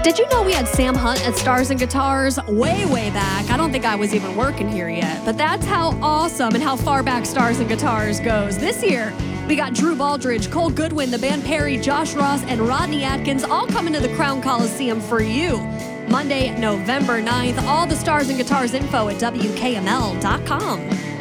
Did you know we had Sam Hunt at Stars and Guitars way back? I don't think I was even working here yet, but that's how awesome and how far back Stars and Guitars goes. This year, we got Drew Baldridge, Cole Goodwin, The Band Perry, Josh Ross, and Rodney Atkins all coming to the Crown Coliseum for you. Monday, November 9th. All the Stars and Guitars info at WKML.com.